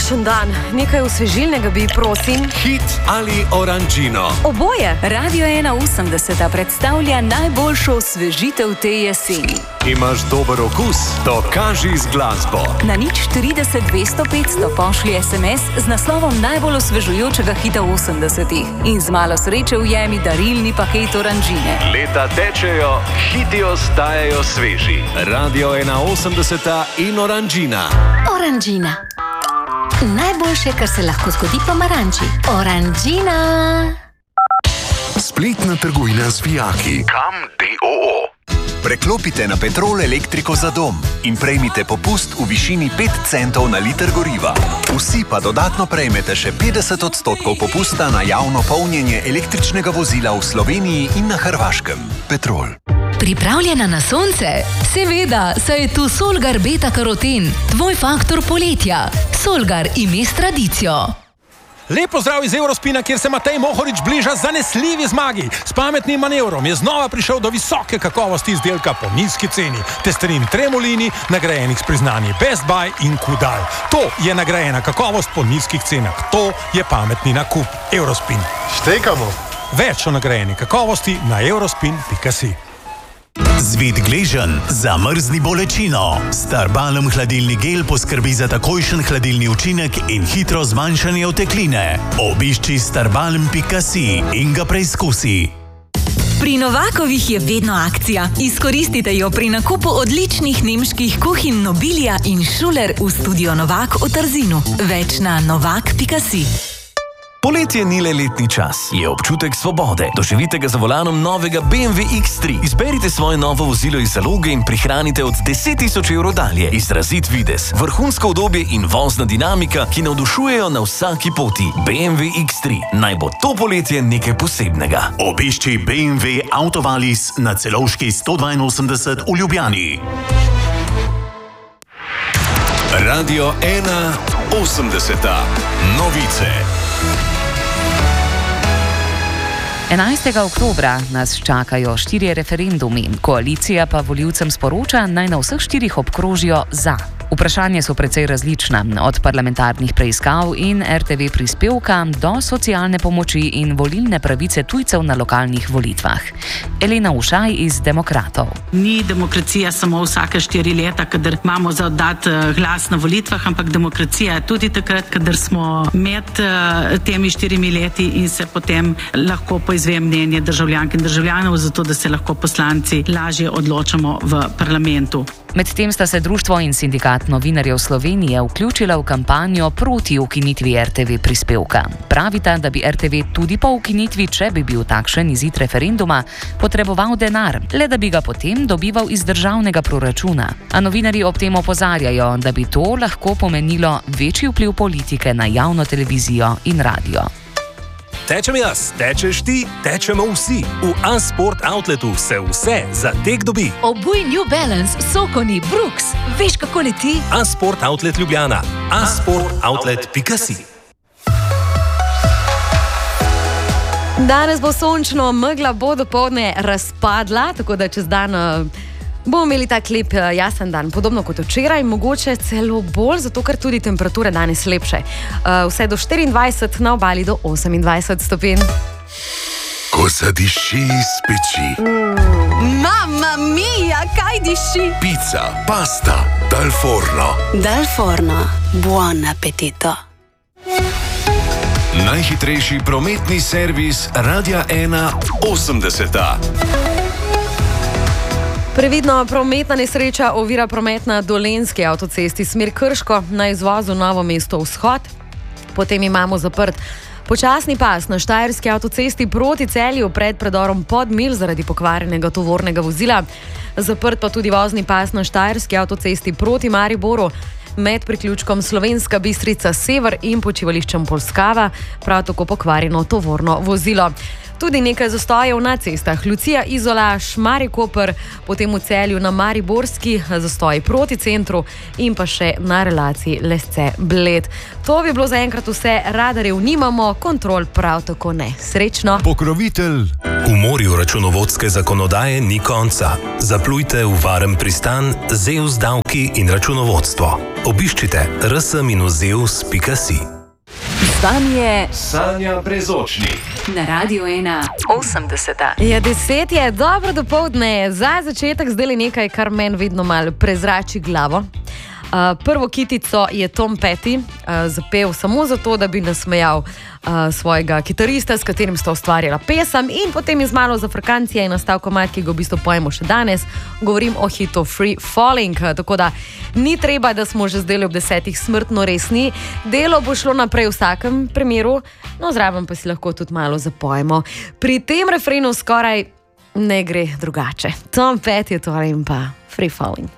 Kakšen dan, nekaj osvežilnega bi, prosim. Hit ali oranžino? Oboje. Radio 81 predstavlja najboljšo osvežitev te jeseni. Imaš dober okus? Dokaži z glasbo. Na 040 200 500 pošlji SMS z naslovom najbolj osvežujočega hita 80-ih in z malo sreče ujemi darilni paket oranžine. Leta tečejo, hiti ostajajo sveži. Radio 81 in oranžina. Oranžina. Najboljše, kar se lahko zgodi pomaranči. Oranžina. Spletna trgovina z vijaki. Kam.do. Preklopite na Petrol elektriko za dom in prejmite popust v višini 5 centov na liter goriva. Vsi pa dodatno prejmete še 50% popusta na javno polnjenje električnega vozila v Sloveniji in na Hrvaškem. Petrol. Pripravljena na sonce? Seveda, saj je tu Solgar Beta Karoten, tvoj faktor poletja. Solgar, ime s tradicijo. Lep pozdrav iz Eurospina, kjer se Matej Mohorič bliža zanesljivi zmagi. S pametnim manevrom je znova prišel do visoke kakovosti izdelka po nizki ceni. Testerin Tremolini, nagrajenih s priznanji Best Buy in Kudal. To je nagrajena kakovost po nizkih cenah. To je pametni nakup. Eurospin. Štekamo. Več o nagrajeni kakovosti na eurospin.si. Zvit gležen, zamrzni bolečino. Starbalm hladilni gel poskrbi za takojšen hladilni učinek in hitro zmanjšanje otekline. Obišči starbalm.si in ga preizkusi. Pri Novakovih je vedno akcija. Izkoristite jo pri nakupu odličnih nemških kuhinj Nobilia in Schuller v studio Novak v Trzinu. Več na novak.si. Poletje ni le letni čas, je občutek svobode. Doživite ga za volanom novega BMW X3. Izberite svoje novo vozilo iz zaloge in prihranite od 10 000 evrov dalje. Izrazit videz, vrhunsko udobje in vozna dinamika, ki navdušujejo na vsaki poti. BMW X3. Naj bo to poletje nekaj posebnega. Obišči BMW Autovalis na Celovški 182 v Ljubljani. Radio 81. Novice. 11. oktobra nas čakajo 4 referendumi. Koalicija pa volivcem sporoča, naj na vseh 4 obkrožijo za. Vprašanja so precej različna, od parlamentarnih preiskav in RTV prispevka do socialne pomoči in volilne pravice tujcev na lokalnih volitvah. Elena Ušaj iz Demokratov. Ni demokracija samo vsake 4 leta, kadar imamo za oddati glas na volitvah, ampak demokracija je tudi takrat, kadar smo med temi 4 leti in se potem lahko poizve mnenje državljank in državljanov, zato da se lahko poslanci lažje odločamo v parlamentu. Medtem sta se društvo in sindikat novinarjev Slovenije vključila v kampanjo proti ukinitvi RTV prispevka. Pravita, da bi RTV tudi po ukinitvi, če bi bil takšen izid referenduma, potreboval denar, le da bi ga potem dobival iz državnega proračuna. A novinarji ob tem opozarjajo, da bi to lahko pomenilo večji vpliv politike na javno televizijo in radio. Tečem jaz, tečeš ti, tečemo vsi. V A-Sport Outletu se vse za tek dobi. Obuj New Balance, Sokoni, Brooks. Veš, kako leti? A-Sport Outlet Ljubljana. A-sportoutlet.si. Danes bo sončno, megla bo dopoldne razpadla, tako da čez dan bomo imeli tak lep jasen dan, podobno kot včeraj, mogoče celo bolj, zato ker tudi temperature danes lepše. Vse do 24, na obali do 28 stopinj. Ko zadiši iz peči. Mamma mia, kaj diši? Pizza, pasta, dal forno. Dal forno, buon appetito. Najhitrejši prometni servis Radia 81. Previdno, prometna nesreča ovira promet na Dolenjski avtocesti smer Krško na izvozu Novo mesto vzhod. Potem imamo zaprt počasni pas na Štajerski avtocesti proti Celju pred predorom Podmil zaradi pokvarjenega tovornega vozila. Zaprt pa tudi vozni pas na Štajerski avtocesti proti Mariboru med priključkom Slovenska Bistrica Sever in počivališčem Polskava, prav tako pokvarjeno tovorno vozilo. Tudi nekaj zastojev na cestah. Lucija, Izola, Šmarje, Koper, potem v Celju na Mariborski, zastoji proti centru in pa še na relaciji Lesce-Bled. To bi bilo zaenkrat vse, radarjev nimamo, kontrol prav tako ne. Srečno! Pokrovitelj. V morju računovodske zakonodaje ni konca. Zaplujte v varen pristan Zeus davki in računovodstvo. Obiščite rs-zeus.si. Zdanje Sanja Brezočnik. na Radio 1 80. Ja, 10 je, dobro dopoldne. Za začetek zdaj nekaj, kar meni vedno malo prezrači glavo. Prvo kitico je Tom Petty zapel samo zato, da bi nasmejal svojega kitarista, s katerim sta ustvarjala pesem, in potem iz malo zafrkancije je nastal komad, ki ga v bistvu pojemo še danes. Govorim o hitu Free Falling, tako da ni treba, da smo že zdaj ob 10 smrtno resni. Delo bo šlo naprej v vsakem primeru, no zraven pa si lahko tudi malo zapojemo. Pri tem refrenu skoraj ne gre drugače. Tom Petty je torej in pa Free Falling.